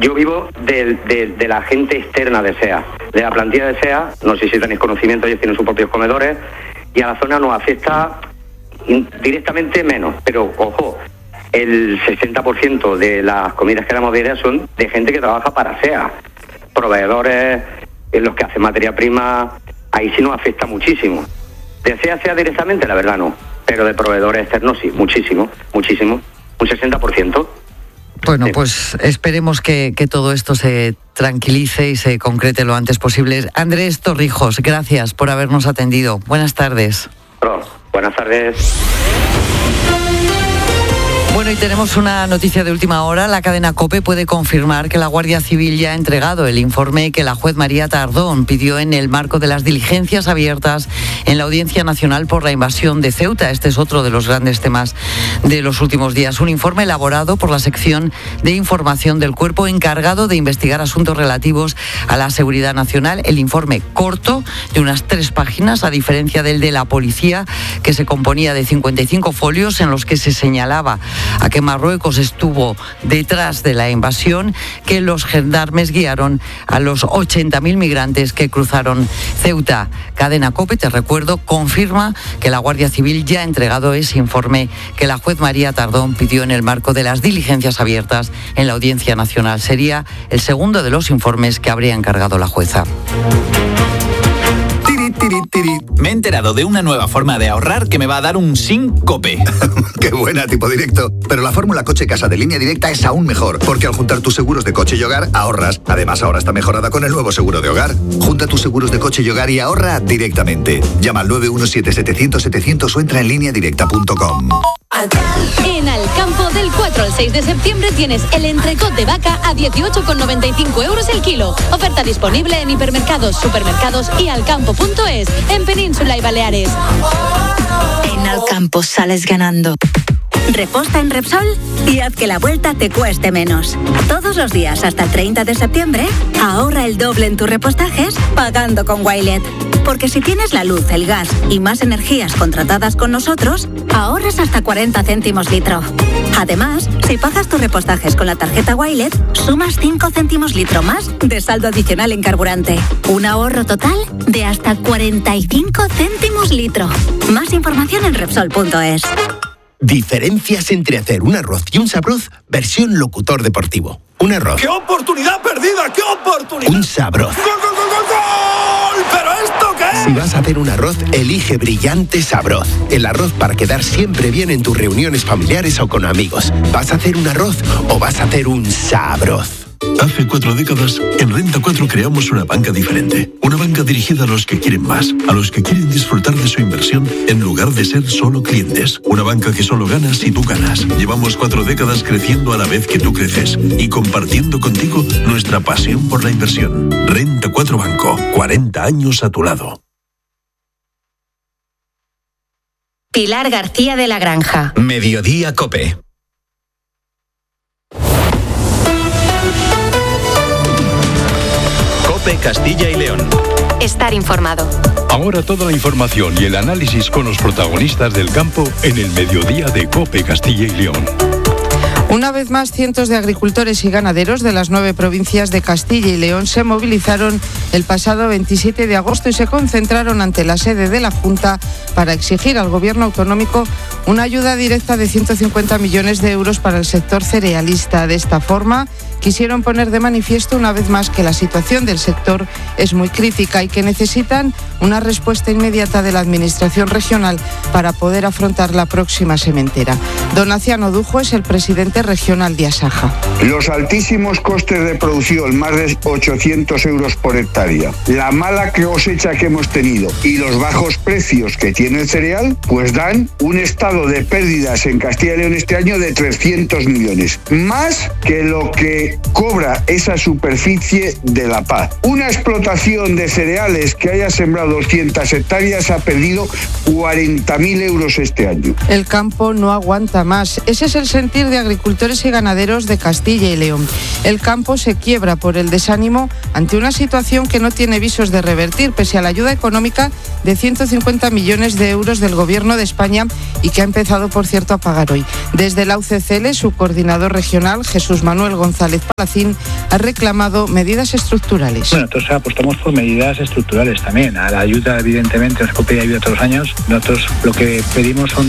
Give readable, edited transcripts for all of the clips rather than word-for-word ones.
yo vivo de la gente externa de SEA, de la plantilla de SEA. No sé si tenéis conocimiento, ellos tienen sus propios comedores y a la zona nos afecta directamente menos, pero ojo, el 60% de las comidas que damos diarias son de gente que trabaja para SEA, proveedores, los que hacen materia prima. Ahí sí nos afecta muchísimo. De SEA directamente, la verdad no, pero de proveedores externos sí, muchísimo, un 60%. Bueno, sí. Pues esperemos que todo esto se tranquilice y se concrete lo antes posible. Andrés Torrijos, gracias por habernos atendido. Buenas tardes. Buenas tardes. Bueno, y tenemos una noticia de última hora. La cadena COPE puede confirmar que la Guardia Civil ya ha entregado el informe que la juez María Tardón pidió en el marco de las diligencias abiertas en la Audiencia Nacional por la invasión de Ceuta. Este es otro de los grandes temas de los últimos días. Un informe elaborado por la sección de información del cuerpo encargado de investigar asuntos relativos a la seguridad nacional. El informe corto, de unas 3 páginas, a diferencia del de la policía, que se componía de 55 folios en los que se señalaba a que Marruecos estuvo detrás de la invasión, que los gendarmes guiaron a los 80.000 migrantes que cruzaron Ceuta. Cadena COPE, te recuerdo, confirma que la Guardia Civil ya ha entregado ese informe que la juez María Tardón pidió en el marco de las diligencias abiertas en la Audiencia Nacional. Sería el segundo de los informes que habría encargado la jueza. Me he enterado de una nueva forma de ahorrar que me va a dar un síncope. ¡Qué buena, tipo directo! Pero la fórmula coche-casa de Línea Directa es aún mejor, porque al juntar tus seguros de coche y hogar, ahorras. Además, ahora está mejorada con el nuevo seguro de hogar. Junta tus seguros de coche y hogar y ahorra directamente. Llama al 917-700-700 o entra en lineadirecta.com. En Alcampo, del 4 al 6 de septiembre tienes el entrecot de vaca a 18,95 € el kilo. Oferta disponible en hipermercados, supermercados y alcampo.es, en Península y Baleares. En Alcampo sales ganando. Reposta en Repsol y haz que la vuelta te cueste menos. Todos los días hasta el 30 de septiembre, ahorra el doble en tus repostajes pagando con Wilet. Porque si tienes la luz, el gas y más energías contratadas con nosotros, ahorras hasta 40 céntimos litro. Además, si pagas tus repostajes con la tarjeta Wilet, sumas 5 céntimos litro más de saldo adicional en carburante. Un ahorro total de hasta 45 céntimos litro. Más información en Repsol.es. Diferencias entre hacer un arroz y un sabroz, versión locutor deportivo. Un arroz. ¡Qué oportunidad perdida! ¡Qué oportunidad! Un sabroz. ¡Gol, gol, gol, gol, gol! ¿Pero esto qué es? Si vas a hacer un arroz, elige Brillante Sabroz. El arroz para quedar siempre bien en tus reuniones familiares o con amigos. ¿Vas a hacer un arroz o vas a hacer un sabroz? Hace 4 décadas, en Renta 4 creamos una banca diferente. Una banca dirigida a los que quieren más, a los que quieren disfrutar de su inversión en lugar de ser solo clientes. Una banca que solo gana si tú ganas. Llevamos 4 décadas creciendo a la vez que tú creces y compartiendo contigo nuestra pasión por la inversión. Renta 4 Banco, 40 años a tu lado. Pilar García de la Granja. Mediodía COPE. COPE Castilla y León. Estar informado. Ahora toda la información y el análisis con los protagonistas del campo en el mediodía de COPE Castilla y León. Una vez más, cientos de agricultores y ganaderos de las 9 provincias de Castilla y León se movilizaron el pasado 27 de agosto y se concentraron ante la sede de la Junta para exigir al Gobierno autonómico una ayuda directa de 150 millones de euros para el sector cerealista. De esta forma, quisieron poner de manifiesto una vez más que la situación del sector es muy crítica y que necesitan una respuesta inmediata de la Administración regional para poder afrontar la próxima sementera. Don Aciano Dujo es el presidente regional de Asaja. Los altísimos costes de producción, más de 800 euros por hectárea, la mala cosecha que hemos tenido y los bajos precios que tiene el cereal, pues dan un estado de pérdidas en Castilla y León este año de 300 millones, más que lo que cobra esa superficie de la PAC. Una explotación de cereales que haya sembrado 200 hectáreas ha perdido 40.000 euros este año. El campo no aguanta más. Ese es el sentir de agricultores y ganaderos de Castilla y León. El campo se quiebra por el desánimo ante una situación que no tiene visos de revertir, pese a la ayuda económica de 150 millones de euros del Gobierno de España y que ha empezado, por cierto, a pagar hoy. Desde la UCCL, su coordinador regional, Jesús Manuel González Palacín, ha reclamado medidas estructurales. Bueno, nosotros apostamos por medidas estructurales también. A la ayuda, evidentemente, nos copia ayuda todos los años. Nosotros lo que pedimos son,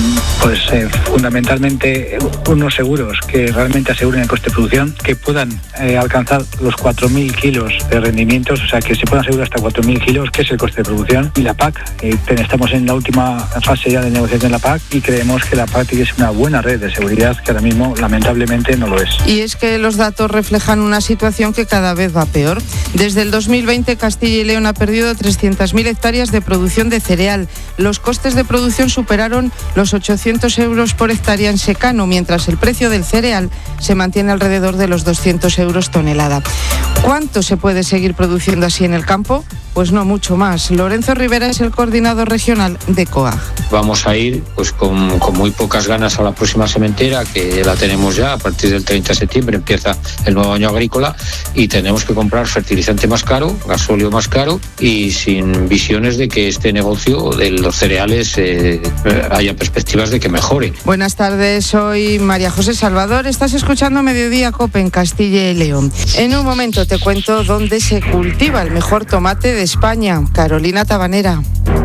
fundamentalmente, unos seguros que realmente aseguren el coste de producción, que puedan alcanzar los 4.000 kilos de rendimientos, o sea, que se puedan asegurar hasta 4.000 kilos, que es el coste de producción. Y la PAC, estamos en la última fase ya de negociación de la PAC y creemos que la PAC es una buena red de seguridad que ahora mismo, lamentablemente, no lo es. Y es que los datos reflejan una situación que cada vez va peor. Desde el 2020, Castilla y León ha perdido 300.000 hectáreas de producción de cereal. Los costes de producción superaron los 800 euros por hectárea en secano, mientras el precio del cereal se mantiene alrededor de los 200 euros tonelada. ¿Cuánto se puede seguir produciendo así en el campo? Pues no mucho más. Lorenzo Rivera es el coordinador regional de COAG. Vamos a ir con muy pocas ganas a la próxima sementera, que la tenemos ya. A partir del 30 de septiembre empieza el nuevo año agrícola y tenemos que comprar fertilizante más caro, gasóleo más caro y sin visiones de que este negocio de los cereales haya perspectivas de que mejore. Buenas tardes, soy María José Salvador. Estás escuchando Mediodía COPE en Castilla y León. En un momento te cuento dónde se cultiva el mejor tomate de España. Carolina Tabanera.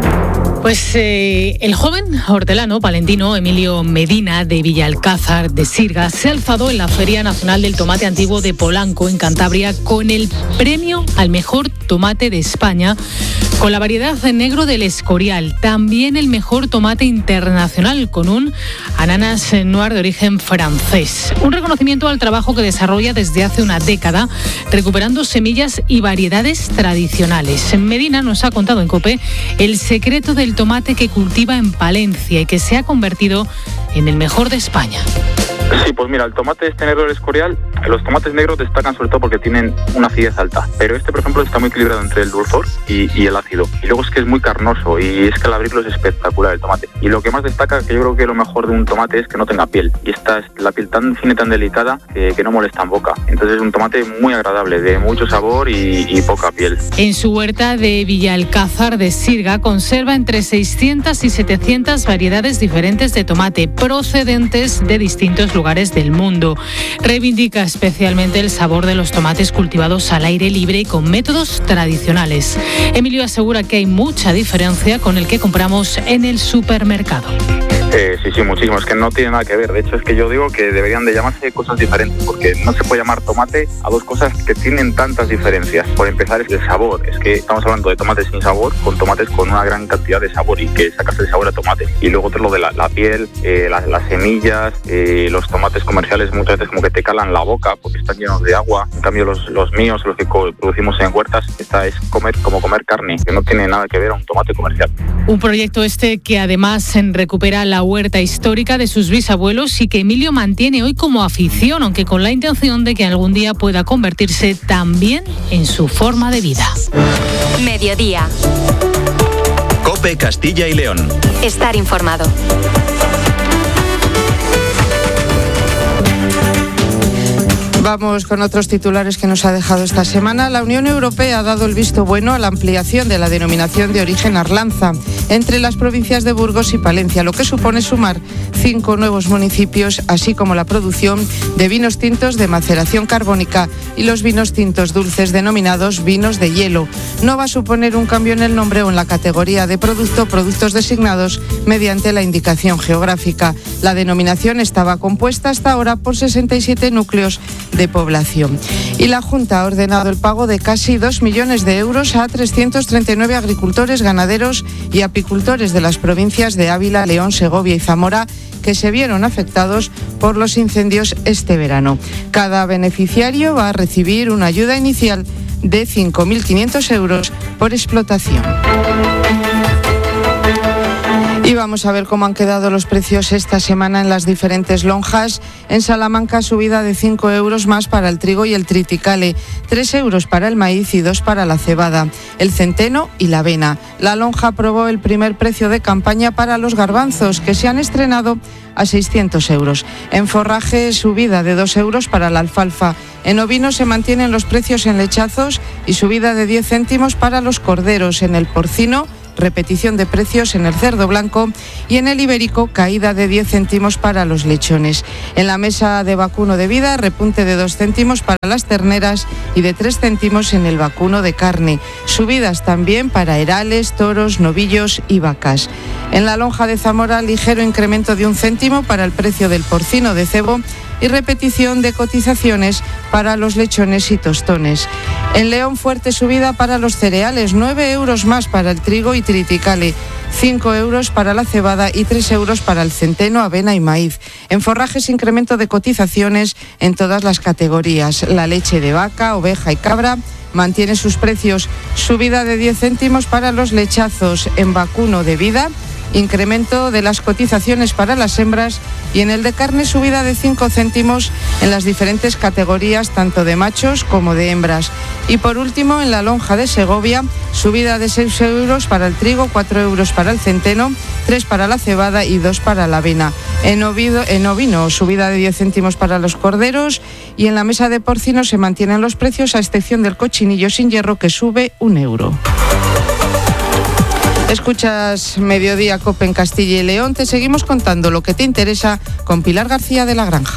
Pues el joven hortelano palentino Emilio Medina de Villalcázar de Sirga se ha alzado en la Feria Nacional del Tomate Antiguo de Polanco, en Cantabria, con el premio al mejor tomate de España, con la variedad negro del Escorial. También el mejor tomate internacional, con un ananas noir de origen francés. Un reconocimiento al trabajo que desarrolla desde hace una década, recuperando semillas y variedades tradicionales. Medina nos ha contado en COPE el secreto del tomate que cultiva en Palencia y que se ha convertido en el mejor de España. Sí, pues mira, el tomate negro del Escorial, los tomates negros destacan sobre todo porque tienen una acidez alta, pero por ejemplo, está muy equilibrado entre el dulzor y el ácido. Y luego es que es muy carnoso y es que al abrirlo es espectacular el tomate. Y lo que más destaca, que yo creo que lo mejor de un tomate es que no tenga piel. Y esta es la piel tan fina y tan delicada que no molesta en boca. Entonces es un tomate muy agradable, de mucho sabor y poca piel. En su huerta de Villalcázar de Sirga conserva entre 600 y 700 variedades diferentes de tomate procedentes de distintos lugares del mundo. Reivindica especialmente el sabor de los tomates cultivados al aire libre y con métodos tradicionales. Emilio asegura que hay mucha diferencia con el que compramos en el supermercado. Sí, muchísimo. Es que no tiene nada que ver. De hecho, es que yo digo que deberían de llamarse cosas diferentes, porque no se puede llamar tomate a dos cosas que tienen tantas diferencias. Por empezar, es el sabor. Es que estamos hablando de tomates sin sabor con tomates con una gran cantidad de sabor y que sacas el sabor a tomate. Y luego otro lo de la piel, las semillas, los tomates comerciales muchas veces como que te calan la boca porque están llenos de agua. En cambio, los míos, los que producimos en huertas, es como comer carne, que no tiene nada que ver a un tomate comercial. Un proyecto que además recupera la huerta histórica de sus bisabuelos y que Emilio mantiene hoy como afición, aunque con la intención de que algún día pueda convertirse también en su forma de vida. Mediodía. COPE Castilla y León. Estar informado. Vamos con otros titulares que nos ha dejado esta semana. La Unión Europea ha dado el visto bueno a la ampliación de la denominación de origen Arlanza entre las provincias de Burgos y Palencia, lo que supone sumar 5 nuevos municipios, así como la producción de vinos tintos de maceración carbónica y los vinos tintos dulces denominados vinos de hielo. No va a suponer un cambio en el nombre o en la categoría de productos designados mediante la indicación geográfica. La denominación estaba compuesta hasta ahora por 67 núcleos de población. Y la Junta ha ordenado el pago de casi 2 millones de euros a 339 agricultores, ganaderos y apicultores de las provincias de Ávila, León, Segovia y Zamora, que se vieron afectados por los incendios este verano. Cada beneficiario va a recibir una ayuda inicial de 5.500 euros por explotación. Y vamos a ver cómo han quedado los precios esta semana en las diferentes lonjas. En Salamanca, subida de 5 euros más para el trigo y el triticale, 3 euros para el maíz y 2 para la cebada, el centeno y la avena. La lonja aprobó el primer precio de campaña para los garbanzos, que se han estrenado a 600 euros. En forraje, subida de 2 euros para la alfalfa. En ovino se mantienen los precios en lechazos y subida de 10 céntimos para los corderos. En el porcino, repetición de precios en el cerdo blanco y en el ibérico caída de 10 céntimos para los lechones. En la mesa de vacuno de vida, repunte de 2 céntimos para las terneras y de 3 céntimos en el vacuno de carne. Subidas también para herales, toros, novillos y vacas. En la lonja de Zamora, ligero incremento de 1 céntimo para el precio del porcino de cebo y repetición de cotizaciones para los lechones y tostones. En León, fuerte subida para los cereales, 9 euros más para el trigo y triticale, 5 euros para la cebada y 3 euros para el centeno, avena y maíz. En forrajes, incremento de cotizaciones en todas las categorías. La leche de vaca, oveja y cabra mantiene sus precios, subida de 10 céntimos para los lechazos. En vacuno de vida, incremento de las cotizaciones para las hembras, y en el de carne, subida de 5 céntimos en las diferentes categorías, tanto de machos como de hembras. Y por último, en la lonja de Segovia, subida de 6 euros para el trigo, 4 euros para el centeno, 3 para la cebada y 2 para la avena. En ovino, subida de 10 céntimos para los corderos, y en la mesa de porcino se mantienen los precios, a excepción del cochinillo sin hierro, que sube 1 euro. Escuchas Mediodía Cope en Castilla y León. Te seguimos contando lo que te interesa con Pilar García de la Granja.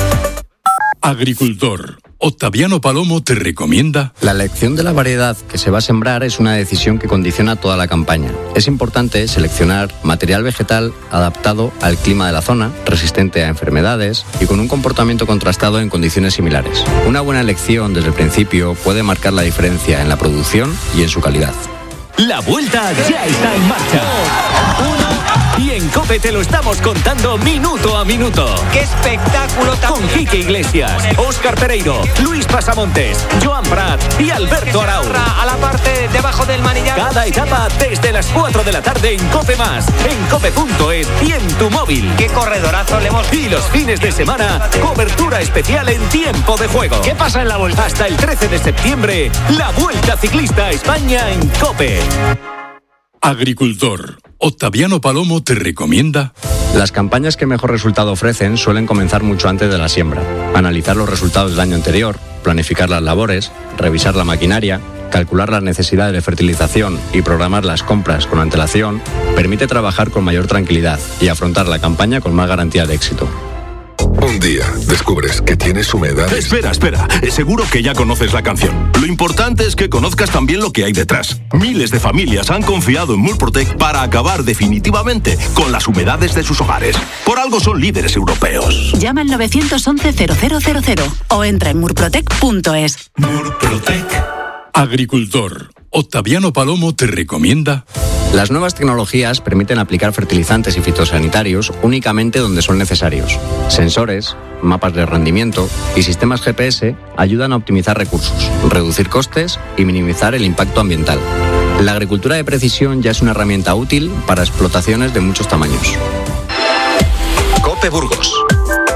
Agricultor. Octaviano Palomo te recomienda. La elección de la variedad que se va a sembrar es una decisión que condiciona toda la campaña. Es importante seleccionar material vegetal adaptado al clima de la zona, resistente a enfermedades y con un comportamiento contrastado en condiciones similares. Una buena elección desde el principio puede marcar la diferencia en la producción y en su calidad. La vuelta ya está en marcha. Y en COPE te lo estamos contando minuto a minuto. ¡Qué espectáculo! Con Quique Iglesias, Óscar Pereiro, Luis Pasamontes, Joan Prat y Alberto Arau. A la parte debajo del manillar. Cada etapa desde las 4 de la tarde en COPE+, en cope.es y en tu móvil. ¡Qué corredorazo le hemos... Y los fines de semana, cobertura especial en tiempo de juego. ¿Qué pasa en la vuelta? Hasta el 13 de septiembre, la Vuelta Ciclista a España en COPE. Agricultor. Octaviano Palomo te recomienda. Las campañas que mejor resultado ofrecen suelen comenzar mucho antes de la siembra. Analizar los resultados del año anterior, planificar las labores, revisar la maquinaria, calcular las necesidades de fertilización y programar las compras con antelación permite trabajar con mayor tranquilidad y afrontar la campaña con más garantía de éxito. Un día descubres que tienes humedades. Espera. Seguro que ya conoces la canción. Lo importante es que conozcas también lo que hay detrás. Miles de familias han confiado en Murprotec para acabar definitivamente con las humedades de sus hogares. Por algo son líderes europeos. Llama al 911-0000 o entra en murprotec.es. Murprotec. Agricultor. Octaviano Palomo te recomienda. Las nuevas tecnologías permiten aplicar fertilizantes y fitosanitarios únicamente donde son necesarios. Sensores, mapas de rendimiento y sistemas GPS ayudan a optimizar recursos, reducir costes y minimizar el impacto ambiental. La agricultura de precisión ya es una herramienta útil para explotaciones de muchos tamaños. COPE Burgos.